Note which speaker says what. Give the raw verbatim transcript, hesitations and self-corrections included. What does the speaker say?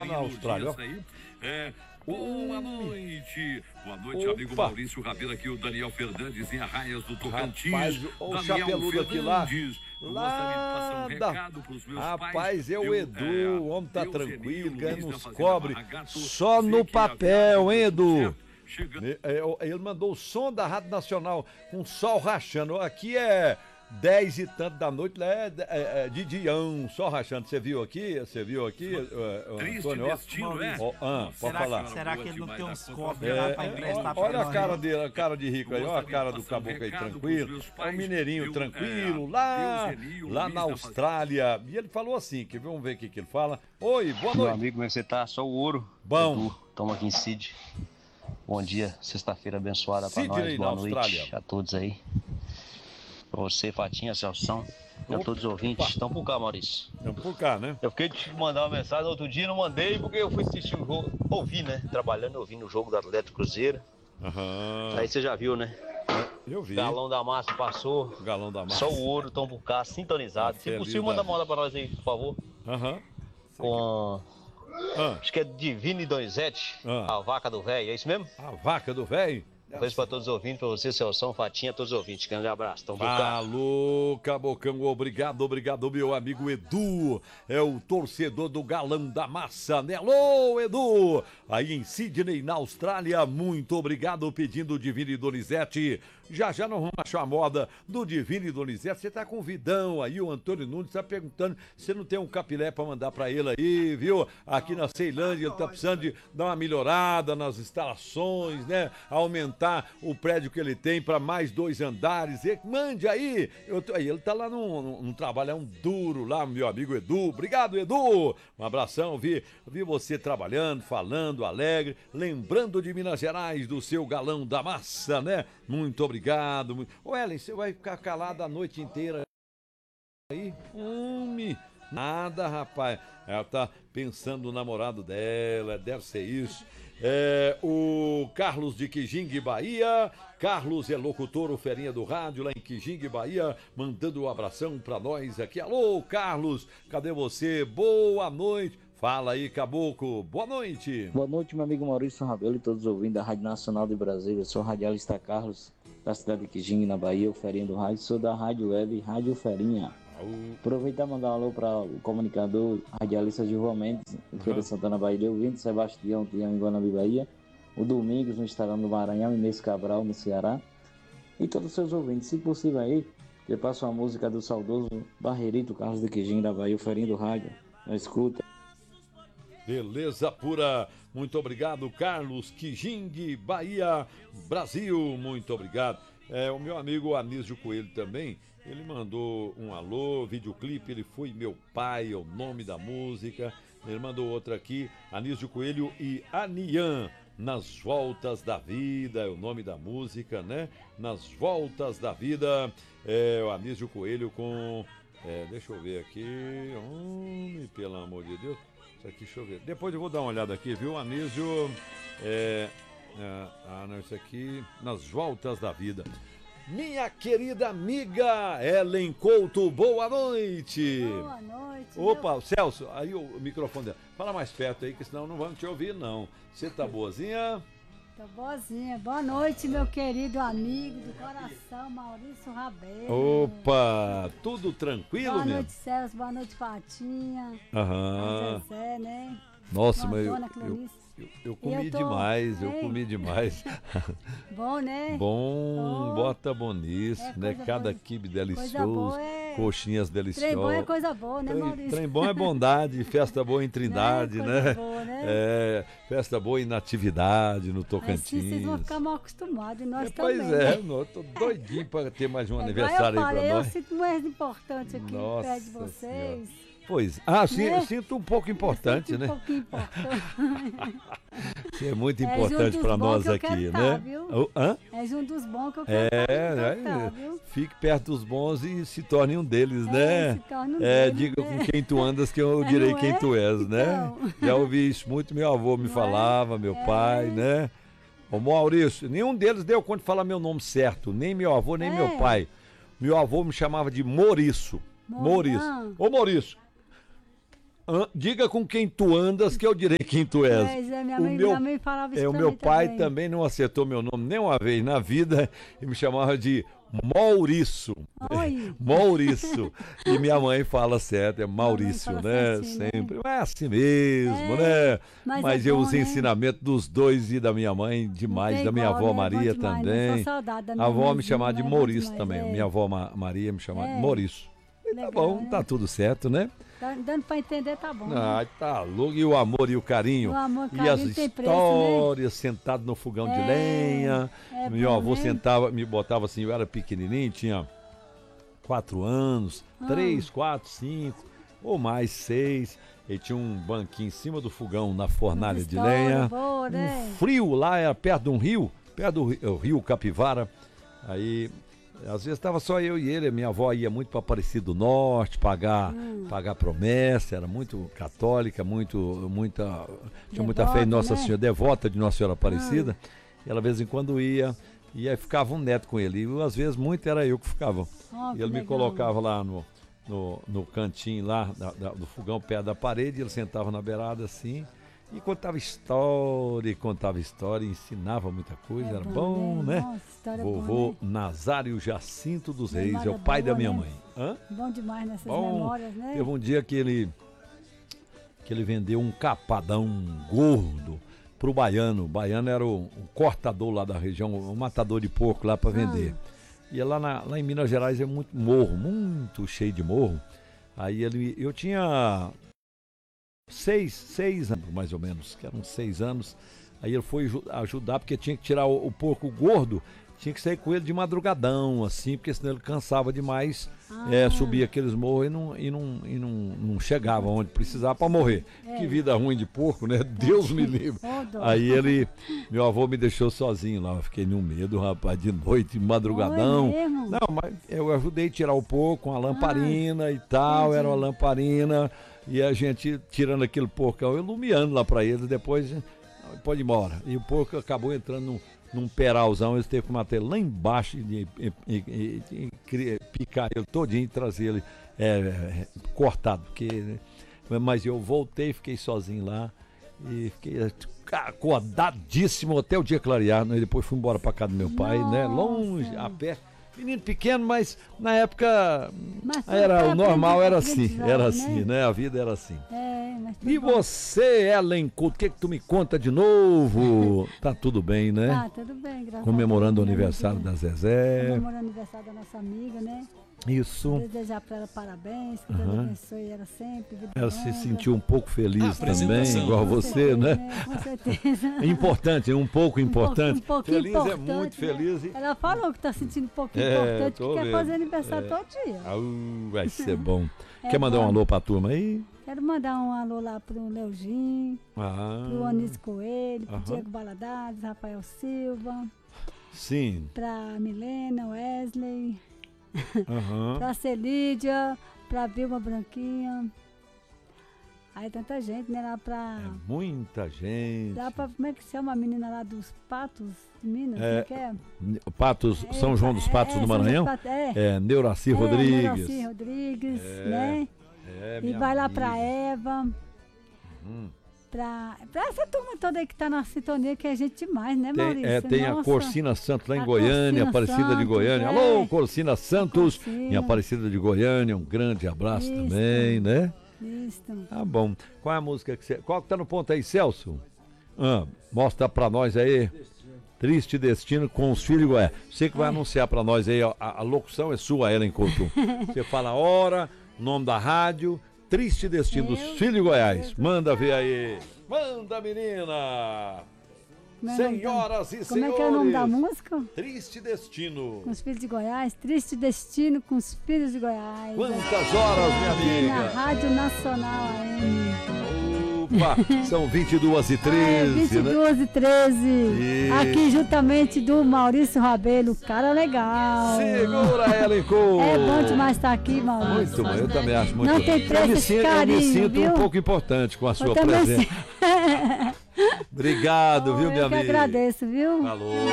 Speaker 1: na Austrália.
Speaker 2: Aí. É, boa noite. Boa noite,
Speaker 1: Opa.
Speaker 2: amigo Maurício Rabelo aqui, o Daniel Fernandes em Arraias do Tocantins.
Speaker 1: Rapaz, o
Speaker 2: Daniel
Speaker 1: chapeludo aqui lá.
Speaker 2: Eu
Speaker 1: Lá
Speaker 2: gostaria de passar um
Speaker 1: da-
Speaker 2: recado pros meus
Speaker 1: Rapaz,
Speaker 2: pais.
Speaker 1: é o
Speaker 2: Eu,
Speaker 1: Edu,
Speaker 2: é,
Speaker 1: o homem tá
Speaker 2: eu,
Speaker 1: tranquilo,
Speaker 2: Zenil,
Speaker 1: ganhando
Speaker 2: Luiz da
Speaker 1: uns
Speaker 2: Fazenda
Speaker 1: cobre,
Speaker 2: Maragato,
Speaker 1: só
Speaker 2: sei
Speaker 1: no
Speaker 2: que a
Speaker 1: papel,
Speaker 2: viagem
Speaker 1: hein,
Speaker 2: deu tudo
Speaker 1: Edu?
Speaker 2: certo. Chegando.
Speaker 1: É, é, Ele mandou o som da Rádio Nacional com sol rachando. Aqui é dez e tanto da noite, lá é, é, é de dião, sol rachando. Você viu aqui? Você viu aqui, uh,
Speaker 2: Triste
Speaker 1: Antônio?
Speaker 2: destino, é?
Speaker 1: Ó, ah, pode
Speaker 3: Será,
Speaker 1: falar.
Speaker 3: que, será que ele não tem uns copos
Speaker 1: É,
Speaker 3: lá pra emprestar pra
Speaker 1: olha a
Speaker 3: nós?
Speaker 1: cara
Speaker 3: não?
Speaker 1: dele, a cara de rico aí, olha a cara do caboclo aí tranquilo, é um mineirinho tranquilo, lá, lá na Austrália. E ele falou assim, que vamos ver o que que ele fala. Oi, boa
Speaker 4: Meu
Speaker 1: noite.
Speaker 4: amigo, como é que você tá? Sou o Ouro.
Speaker 1: Bom.
Speaker 4: Estamos aqui em Cid. Bom dia, sexta-feira abençoada pra
Speaker 1: Sidney,
Speaker 4: nós.
Speaker 1: na
Speaker 4: Boa noite
Speaker 1: Austrália.
Speaker 4: a todos aí. Pra você, Fatinha, Celção, e a
Speaker 1: Opa.
Speaker 4: todos os ouvintes. Estão por cá, Maurício.
Speaker 1: Vamos por cá, né?
Speaker 4: Eu fiquei de mandar uma mensagem outro dia, não mandei porque eu fui assistir o jogo, ouvi, né? Trabalhando, ouvindo o jogo do Atlético Cruzeiro.
Speaker 1: Aham,
Speaker 4: Aí você já viu, né?
Speaker 1: eu vi.
Speaker 4: Galão da Massa passou.
Speaker 1: O galão da massa.
Speaker 4: Só o Ouro, estão por cá, sintonizado.
Speaker 1: Tá
Speaker 4: Se
Speaker 1: feliz
Speaker 4: possível,
Speaker 1: da
Speaker 4: manda
Speaker 1: vida.
Speaker 4: moda pra nós aí, por favor.
Speaker 1: Aham.
Speaker 4: Com.
Speaker 1: Ah,
Speaker 4: Acho que é Divino e Donizete,
Speaker 1: Ah.
Speaker 4: a vaca do velho, é isso mesmo?
Speaker 1: a vaca do velho.
Speaker 4: Um beijo pra todos os ouvintes, pra você, Celção, Fatinha, todos os ouvintes. Grande abraço, tamo por cá.
Speaker 1: Falou, Cabocão, obrigado, obrigado, meu amigo Edu, é o torcedor do Galão da Massa, né? Alô, Edu, aí em Sydney, na Austrália, muito obrigado, pedindo o Divino e Donizete, já já nós vamos achar a moda do Divino e Donizete, você tá com vidão aí, o Antônio Nunes tá perguntando se não tem um capilé pra mandar pra ele aí, viu? Aqui na Ceilândia, ele tá precisando de dar uma melhorada nas instalações, né? Aumentar o prédio que ele tem para mais dois andares. E mande aí. Eu tô, aí ele tá lá num, num, num trabalhão duro lá, meu amigo Edu. Obrigado, Edu. Um abração. Vi, vi você trabalhando, falando, alegre, lembrando de Minas Gerais, do seu Galão da Massa, né? Muito obrigado. Muito... Ô, Ellen, você vai ficar calada a noite inteira aí? Homem. Nada, rapaz. Ela tá pensando no namorado dela, deve ser isso. É, o Carlos de Quijingue, Bahia. Carlos é locutor, o Ferinha do Rádio, lá em Quijingue, Bahia, mandando um abração pra nós aqui. Alô, Carlos, cadê você? Boa noite. Fala aí, Caboclo. Boa noite.
Speaker 5: Boa noite, meu amigo Maurício Rabelo e todos os ouvintes da Rádio Nacional de Brasília. Eu sou o radialista Carlos, da cidade de Quijingue, na Bahia, o Ferinha do Rádio. Sou da Rádio Web, Rádio Ferinha. Aproveitar e mandar um alô para o comunicador radialista Gilvan Mendes, em Feira de Santana, Bahia, ouvindo, Sebastião, Tião, em Guanabara, Bahia, o Domingos, no Instagram do Maranhão, Inês Cabral, no Ceará, e todos os seus ouvintes. Se possível aí, eu passo a música do saudoso Barreirito Carlos de Quijingue, da Bahia, o Ferinha do Rádio, na escuta.
Speaker 1: Beleza pura, muito obrigado, Carlos, Quijingue, Bahia, Brasil, muito obrigado. É, o meu amigo Anísio Coelho também, ele mandou um alô, videoclipe, ele foi meu pai, é o nome da música. Ele mandou outra aqui, Anísio Coelho e Anian, Nas Voltas da Vida, é o nome da música, né? Nas Voltas da Vida, é o Anísio Coelho com, é, deixa eu ver aqui, homem, pelo amor de Deus. Isso aqui, deixa eu ver. Depois eu vou dar uma olhada aqui, viu? Anísio. É, é, ah, não, isso aqui. Nas Voltas da Vida. Minha querida amiga Ellen Couto, boa noite.
Speaker 6: Boa noite.
Speaker 1: Opa, meu... Celso, aí o, o microfone dela. Fala mais perto aí, que senão não vamos te ouvir, não. Você tá boazinha?
Speaker 6: Tô boazinha. Boa noite, meu querido amigo do coração, Maurício Rabelo.
Speaker 1: Opa, tudo tranquilo,
Speaker 6: boa
Speaker 1: mesmo?
Speaker 6: Boa noite, Celso. Boa noite, Patinha.
Speaker 1: Aham.
Speaker 6: Zezé, né?
Speaker 1: Nossa,
Speaker 6: boa
Speaker 1: mas eu,
Speaker 6: dona
Speaker 1: eu, eu, eu comi
Speaker 6: eu tô...
Speaker 1: demais, eu
Speaker 6: Ei.
Speaker 1: comi demais.
Speaker 6: Bom, né?
Speaker 1: Bom,
Speaker 6: oh.
Speaker 1: bota bom nisso,
Speaker 6: é,
Speaker 1: né? Cada
Speaker 6: boa.
Speaker 1: quibe delicioso,
Speaker 6: coisa boa é...
Speaker 1: coxinhas deliciosas.
Speaker 6: Trem bom é coisa boa, né,
Speaker 1: trem,
Speaker 6: Maurício?
Speaker 1: Trem bom é bondade, festa boa em Trindade,
Speaker 6: é,
Speaker 1: né?
Speaker 6: Boa, né?
Speaker 1: É, festa boa em Natividade, no Tocantins.
Speaker 6: Assim vocês vão ficar mal acostumados, e nós
Speaker 1: é,
Speaker 6: também.
Speaker 1: Pois é, eu tô doidinho para ter mais um
Speaker 6: é,
Speaker 1: aniversário
Speaker 6: eu
Speaker 1: aí pra
Speaker 6: falei,
Speaker 1: nós.
Speaker 6: Eu sinto mais importante aqui
Speaker 1: Nossa
Speaker 6: perto de vocês.
Speaker 1: Senhora. Pois, ah, sim,
Speaker 6: né?
Speaker 1: eu sinto um pouco importante,
Speaker 6: eu
Speaker 1: né?
Speaker 6: Um pouquinho importante.
Speaker 1: É muito
Speaker 6: é
Speaker 1: importante para nós aqui,
Speaker 6: quero
Speaker 1: né?
Speaker 6: Tá, viu?
Speaker 1: Oh, hã?
Speaker 6: É junto dos bons que eu quero
Speaker 1: É,
Speaker 6: tá,
Speaker 1: é,
Speaker 6: tá, viu?
Speaker 1: Fique perto dos bons e se torne um deles,
Speaker 6: é,
Speaker 1: né?
Speaker 6: Se torne um
Speaker 1: é,
Speaker 6: deles,
Speaker 1: diga
Speaker 6: né?
Speaker 1: com quem tu andas que eu
Speaker 6: é,
Speaker 1: direi
Speaker 6: é?
Speaker 1: quem tu és, né?
Speaker 6: Então.
Speaker 1: Já ouvi isso muito, meu avô me
Speaker 6: não
Speaker 1: falava,
Speaker 6: é?
Speaker 1: meu
Speaker 6: é.
Speaker 1: pai, né? Ô Maurício, nenhum deles deu conta de falar meu nome certo, nem meu avô, nem
Speaker 6: é.
Speaker 1: meu pai. Meu avô me chamava de Moriço. Maurício. Ô Maurício, an, diga com quem tu andas que eu direi quem tu és.
Speaker 6: Pois é, minha
Speaker 1: o
Speaker 6: mãe,
Speaker 1: meu,
Speaker 6: minha mãe falava isso
Speaker 1: é, o
Speaker 6: pra
Speaker 1: meu
Speaker 6: mim
Speaker 1: pai
Speaker 6: também.
Speaker 1: também não acertou meu nome nem uma vez na vida e me chamava de Maurício.
Speaker 6: Oi.
Speaker 1: Maurício. E minha mãe fala certo, é Maurício,
Speaker 6: fala
Speaker 1: né?
Speaker 6: certinho, né?
Speaker 1: Sempre. É assim mesmo,
Speaker 6: É,
Speaker 1: né?
Speaker 6: mas
Speaker 1: Mas
Speaker 6: é
Speaker 1: eu
Speaker 6: bom,
Speaker 1: os
Speaker 6: né?
Speaker 1: ensinamentos dos dois e da minha mãe demais,
Speaker 6: tem
Speaker 1: da minha
Speaker 6: igual,
Speaker 1: avó
Speaker 6: né?
Speaker 1: Maria
Speaker 6: Bom demais, né?
Speaker 1: também.
Speaker 6: Só saudade da
Speaker 1: A
Speaker 6: minha
Speaker 1: avó me
Speaker 6: mãezinha,
Speaker 1: chamava de
Speaker 6: né? Bom
Speaker 1: Maurício
Speaker 6: demais,
Speaker 1: também.
Speaker 6: é.
Speaker 1: Minha avó Ma- Maria me chamava de
Speaker 6: É.
Speaker 1: Maurício. E tá
Speaker 6: Legal,
Speaker 1: bom,
Speaker 6: né?
Speaker 1: tá tudo certo, né?
Speaker 6: Tá dando pra entender, tá bom. né?
Speaker 1: Ai, tá louco. E o amor e o carinho.
Speaker 6: O amor,
Speaker 1: E
Speaker 6: carinho
Speaker 1: as
Speaker 6: tem preço, né?
Speaker 1: histórias, sentado no fogão de
Speaker 6: É,
Speaker 1: lenha.
Speaker 6: é
Speaker 1: Meu
Speaker 6: bom,
Speaker 1: avô
Speaker 6: né?
Speaker 1: sentava, me botava assim, eu era pequenininho, tinha quatro anos,
Speaker 6: Ah.
Speaker 1: três, quatro, cinco, ou mais, seis. Ele tinha um banquinho em cima do fogão, na fornalha de
Speaker 6: História
Speaker 1: lenha.
Speaker 6: boa, né?
Speaker 1: Um frio lá, era perto de um rio, perto do rio, o rio Capivara. Aí, às vezes estava só eu e ele, a minha avó ia muito para Aparecida do Norte, pagar,
Speaker 6: Hum.
Speaker 1: pagar promessa, era muito católica, muito, muita, tinha muita fé em
Speaker 6: Devota,
Speaker 1: Nossa
Speaker 6: né?
Speaker 1: Senhora, devota de Nossa Senhora Aparecida. E ela, de vez em quando, ia, e aí ficava um neto com ele. E às vezes, muito era eu que ficava.
Speaker 6: Ó,
Speaker 1: E
Speaker 6: que
Speaker 1: ele me
Speaker 6: legal.
Speaker 1: colocava lá no, no, no cantinho lá da- da- do fogão, perto da parede, e ele sentava na beirada assim, e contava história, e contava história, e ensinava muita coisa,
Speaker 6: É
Speaker 1: era bom, né?
Speaker 6: Nossa, história
Speaker 1: Vovô
Speaker 6: boa, né?
Speaker 1: Nazário Jacinto dos Reis, é
Speaker 6: Memória
Speaker 1: o pai da
Speaker 6: boa,
Speaker 1: minha
Speaker 6: né?
Speaker 1: mãe. Hã?
Speaker 6: Bom demais nessas
Speaker 1: Bom,
Speaker 6: memórias, né?
Speaker 1: Teve um dia que ele, que ele vendeu um capadão gordo pro baiano. O baiano era o, o cortador lá da região, o matador de porco lá para vender. E lá, na- lá em Minas Gerais é muito morro, muito cheio de morro. Aí ele, eu tinha seis, seis anos mais ou menos, que eram seis anos. Aí ele foi ju- ajudar porque tinha que tirar o, o porco gordo, tinha que sair com ele de madrugadão, assim, porque senão ele cansava demais, é, subia aqueles morros e não, e não, e não, não chegava onde precisava para morrer. Que vida ruim de porco, né? Deus me livre.
Speaker 6: Ô, dó.
Speaker 1: Aí ele, meu avô me deixou sozinho lá, eu fiquei no medo, rapaz, de noite, de madrugadão.
Speaker 6: Oi, mesmo?
Speaker 1: Não, mas eu ajudei a tirar o porco com a lamparina e tal,
Speaker 6: entendi.
Speaker 1: era uma lamparina, e a gente tirando aquele porcão, iluminando lá pra ele, depois pode ir embora. E o porco acabou entrando num, num peralzão, eles teve que matar ele lá embaixo e, e- e- e- e cri- picar ele todinho e trazer ele é, é, cortado, porque, né? Mas eu voltei, fiquei sozinho lá e fiquei acordadíssimo até o dia clarear, né? Depois fui embora pra casa do meu pai, né?
Speaker 6: Nossa.
Speaker 1: Longe, a pé. Menino pequeno, mas na época
Speaker 6: Mas foi
Speaker 1: era
Speaker 6: até
Speaker 1: o normal, era assim,
Speaker 6: aprendizado,
Speaker 1: era
Speaker 6: né?
Speaker 1: assim, né? A vida era assim.
Speaker 6: É, mas foi
Speaker 1: E
Speaker 6: bom.
Speaker 1: você, Ellen Couto, o que que tu me conta de novo? Tá tudo bem, né?
Speaker 6: Ah, tudo bem, graças
Speaker 1: Comemorando o
Speaker 6: a Deus, né,
Speaker 1: aniversário
Speaker 6: meu
Speaker 1: da
Speaker 6: filho?
Speaker 1: Zezé.
Speaker 6: Comemorando o aniversário da nossa amiga, né?
Speaker 1: Isso.
Speaker 6: Desejar pra ela parabéns, que Deus
Speaker 1: Aham.
Speaker 6: abençoe ela sempre. vida
Speaker 1: Ela se
Speaker 6: longa.
Speaker 1: sentiu um pouco feliz também,
Speaker 2: Apresentação.
Speaker 1: igual
Speaker 6: Com
Speaker 1: você,
Speaker 6: certeza,
Speaker 1: né?
Speaker 6: Com certeza.
Speaker 1: É importante, um pouco importante.
Speaker 6: Um pouquinho
Speaker 1: feliz
Speaker 6: importante,
Speaker 1: é muito
Speaker 6: né?
Speaker 1: feliz. E...
Speaker 6: Ela falou que tá sentindo um pouquinho
Speaker 1: É,
Speaker 6: importante,
Speaker 1: tô
Speaker 6: que quer
Speaker 1: vendo.
Speaker 6: fazer aniversário
Speaker 1: É.
Speaker 6: todo dia.
Speaker 1: Au, vai ser bom.
Speaker 6: É
Speaker 1: Quer mandar um
Speaker 6: bom.
Speaker 1: alô pra turma aí?
Speaker 6: Quero mandar um alô lá pro Leogin,
Speaker 1: Ah,
Speaker 6: pro Anísio Coelho, pro
Speaker 1: Aham.
Speaker 6: Diego Baladares, Rafael Silva,
Speaker 1: sim.
Speaker 6: pra Milena, Wesley,
Speaker 1: Aham.
Speaker 6: pra Celídia, pra Vilma Branquinha. Aí tanta gente, né? Lá pra.
Speaker 1: É muita gente.
Speaker 6: Lá pra. Como é que chama a menina lá dos Patos de Minas?
Speaker 1: É,
Speaker 6: Como é que é?
Speaker 1: Patos, São João dos Patos
Speaker 6: é,
Speaker 1: do
Speaker 6: São João dos
Speaker 1: Maranhão?
Speaker 6: Patos, É.
Speaker 1: É, Neuraci
Speaker 6: É,
Speaker 1: Rodrigues.
Speaker 6: Neuraci Rodrigues, né?
Speaker 1: É,
Speaker 6: E
Speaker 1: minha
Speaker 6: vai lá
Speaker 1: amiga.
Speaker 6: pra Eva,
Speaker 1: Hum.
Speaker 6: pra, pra essa turma toda aí que tá na sintonia, que é gente demais, né,
Speaker 1: Tem,
Speaker 6: Maurício?
Speaker 1: é, tem a
Speaker 6: Nossa.
Speaker 1: Corsina Santos lá em
Speaker 6: A
Speaker 1: Goiânia,
Speaker 6: Corsina
Speaker 1: Aparecida de
Speaker 6: Santos,
Speaker 1: Goiânia.
Speaker 6: é.
Speaker 1: Alô, Corsina Santos,
Speaker 6: Corsina.
Speaker 1: em Aparecida de Goiânia. Um grande abraço
Speaker 6: Isso.
Speaker 1: também, né?
Speaker 6: Isso.
Speaker 1: Tá bom. Qual é a música que você. Qual que tá no ponto aí, Celso? Ah, mostra pra nós aí. Triste Destino com os filhos de Goiás. Você que vai anunciar pra nós aí, ó, a, a locução é sua, Ellen Couto. Você fala a hora, o nome da rádio, Triste Destino dos
Speaker 6: Meu
Speaker 1: Filhos de Goiás.
Speaker 6: Deus.
Speaker 1: Manda ver aí. Manda, menina!
Speaker 6: Como é o nome da-
Speaker 1: Senhoras e
Speaker 6: Como
Speaker 1: senhores!
Speaker 6: é que é o nome da música?
Speaker 1: Triste Destino.
Speaker 6: Com os filhos de Goiás. Triste Destino com os filhos de Goiás.
Speaker 1: Quantas horas, minha
Speaker 6: Aqui na
Speaker 1: amiga?
Speaker 6: Rádio Nacional A M.
Speaker 1: Opa, são vinte e duas e
Speaker 6: É,
Speaker 1: treze,
Speaker 6: vinte e
Speaker 1: né?
Speaker 6: duas e treze.
Speaker 1: E-
Speaker 6: Aqui juntamente do Maurício Rabelo, cara legal.
Speaker 1: Segura, Ellen Couto.
Speaker 6: É bom demais estar aqui, Maurício.
Speaker 1: Muito bom, eu também acho muito
Speaker 6: Não
Speaker 1: bom.
Speaker 6: tem preço
Speaker 1: eu me
Speaker 6: esse
Speaker 1: sinto,
Speaker 6: carinho,
Speaker 1: eu me sinto
Speaker 6: viu?
Speaker 1: um pouco importante com a sua
Speaker 6: Eu também
Speaker 1: presença. Obrigado, viu,
Speaker 6: Eu
Speaker 1: minha
Speaker 6: que
Speaker 1: amiga?
Speaker 6: agradeço, viu?
Speaker 1: Alô.